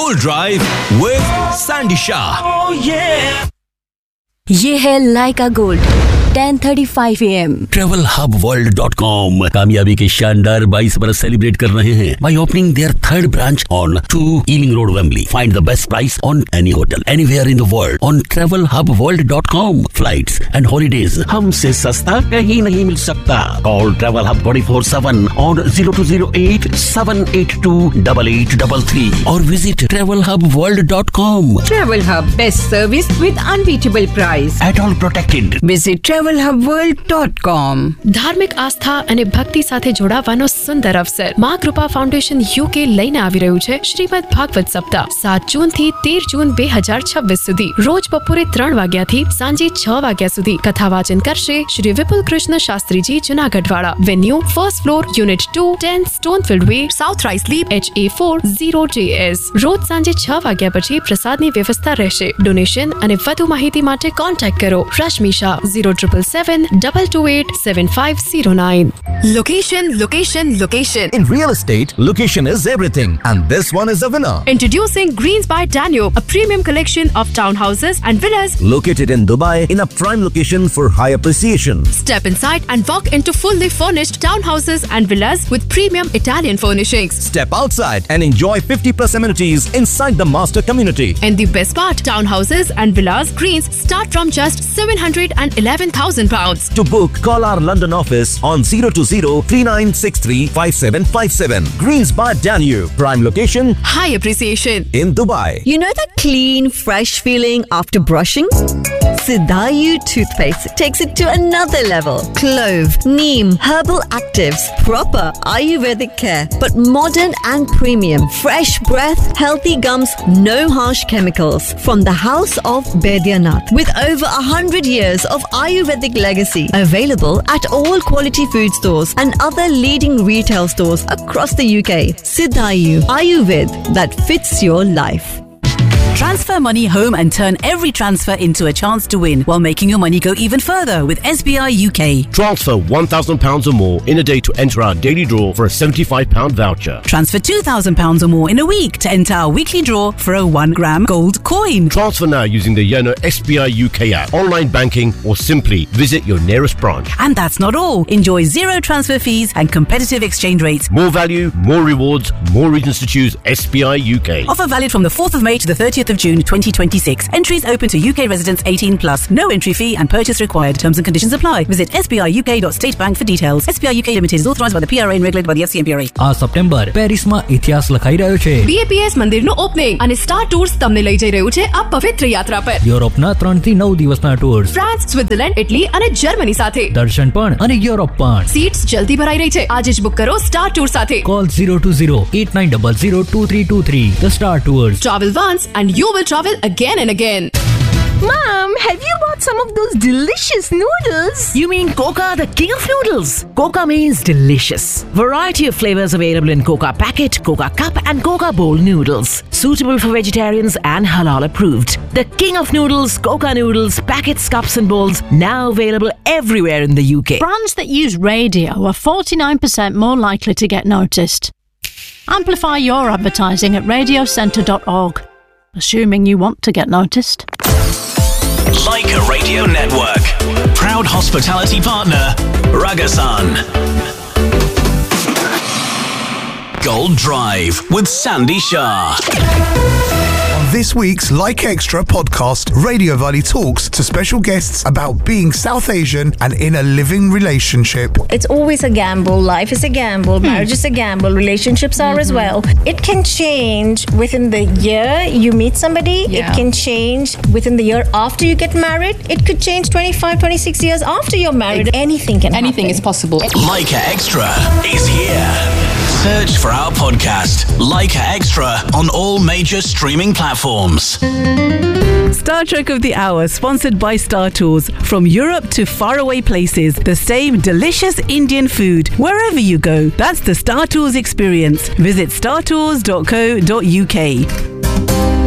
Gold Drive with Sandy Shah. Oh yeah. ये है लाइका gold 10:35 AM। TravelHubWorld.com कामयाबी के शानदार 22 बरस सेलिब्रेट कर रहे हैं by opening their third branch on 2 Ealing Road, Wembley. Find the best price on any hotel anywhere in the world on TravelHubWorld.com. Flights and holidays हमसे सस्ता कहीं नहीं मिल सकता. Call Travel Hub 24/7 on 0208 782 8833 or visit TravelHubWorld.com. Travel Hub, best service with unbeatable price. At all protected. Visit TravelHubWorld.com. ધાર્મિક આસ્થા અને ભક્તિ સાથે જોડાવાનો સુંદર અવસર માં કૃપા ફાઉન્ડેશન UK લઈને આવી રહ્યું છે શ્રીમદ ભાગવત સપ્તાહ 7 જૂન થી 13 જૂન 2026 સુધી રોજ બપોરે 3 વાગ્યાથી સાંજે 6 વાગ્યા સુધી કથા વાચન કરશે શ્રી વિપુલ Krishna Shastriji જુનાગઢવાળા. Venue first floor unit 2 10 સ્ટોનફિલ્ડ way south રાઇસલીપ HA4 0JS. રોજ સાંજે 6 વાગ્યા પછી પ્રસાદની વ્યવસ્થા રહેશે. ડોનેશન અને વધુ માહિતી માટે કોન્ટેક્ટ કરો Rashmi Shah 077-228-7509. Location. In real estate, location is everything. And this one is a winner. Introducing Greens by Danube, a premium collection of townhouses and villas. Located in Dubai in a prime location for high appreciation. Step inside and walk into fully furnished townhouses and villas with premium Italian furnishings. Step outside and enjoy 50+ amenities inside the master community. And the best part, townhouses and villas Greens start from just £711,000. To book, call our London office on 020-3963-5757. Greens by Danube. Prime location. High appreciation. In Dubai. You know that clean, fresh feeling after brushing? Sidayu toothpaste takes it to another level. Clove, neem, herbal actives, proper Ayurvedic care, but modern and premium. Fresh breath, healthy gums, no harsh chemicals. From the house of Baidyanath, with over 100 years of Ayurvedic legacy, available at all quality food stores and other leading retail stores across the UK. Sidayu Ayurved that fits your life. Transfer money home and turn every transfer into a chance to win while making your money go even further with SBI UK. Transfer £1,000 or more in a day to enter our daily draw for a £75 voucher. Transfer £2,000 or more in a week to enter our weekly draw for a 1-gram gold coin. Transfer now using the Yono SBI UK app, online banking, or simply visit your nearest branch. And that's not all. Enjoy zero transfer fees and competitive exchange rates. More value, more rewards, more reasons to choose SBI UK. Offer valid from the 4th of May to the 30th of June 2026. Entries open to UK residents 18+. No entry fee and purchase required. Terms and conditions apply. Visit sbiuk.statebank for details. SBI UK Limited is authorised by the PRA and regulated by the FCMPRA. આ September પેરિસમાં ઇતિહાસ લખાઈ રહ્યો છે. BAPS મંદિરનું opening અને star tours તમને લઈ જઈ રહ્યું છે આ પવિત્ર યાત્રા પર. યુરોપના 3 થી 9 દિવસના ટૂર્સ. ફ્રાન્સ, સ્વિટ્ઝરલેન્ડ, ઇટલી અને જર્મની સાથે. દર્શન પણ અને યુરોપ પણ. સીટ્સ જલ્દી ભરાઈ રહી છે. આજે જ બુક કરો સ્ટાર ટૂર સાથે. Call 020-8900-2323. The Star Tours. Travel once and you will travel again and again. Mom, have you bought some of those delicious noodles? You mean Coca, the king of noodles? Coca means delicious. Variety of flavors available in Coca packet, Coca cup and Coca bowl noodles. Suitable for vegetarians and halal approved. The king of noodles, Coca noodles, packets, cups and bowls, now available everywhere in the UK. Brands that use radio are 49% more likely to get noticed. Amplify your advertising at radiocentre.org. Assuming you want to get noticed. Leica Radio Network. Proud hospitality partner, Ragasan. Gold Drive with Sandy Shah. This week's Like Extra podcast, Radio Valley talks to special guests about being South Asian and in a living relationship. It's always a gamble. Life is a gamble. Marriage is a gamble. Relationships are as well. It can change within the year you meet somebody. It can change within the year after you get married. It could change 25, 26 years after you're married. Anything can happen. Anything is possible. Leica Extra is here. Search for our podcast, Leica Extra, on all major streaming platforms. Star Trek of the Hour, sponsored by Star Tours. From Europe to faraway places, the same delicious Indian food wherever you go. That's the Star Tours experience. Visit startours.co.uk.